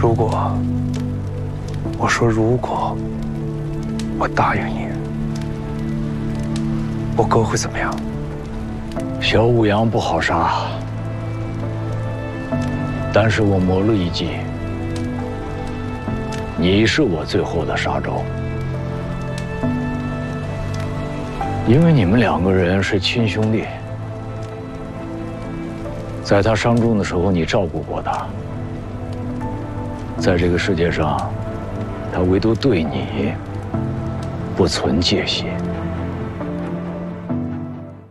如果我说如果我答应你，我哥会怎么样？ 小五阳不好杀，但是我谋了一计，你是我最后的杀招。因为你们两个人是亲兄弟，在他伤重的时候你照顾过他，在这个世界上，他唯独对你不存戒心。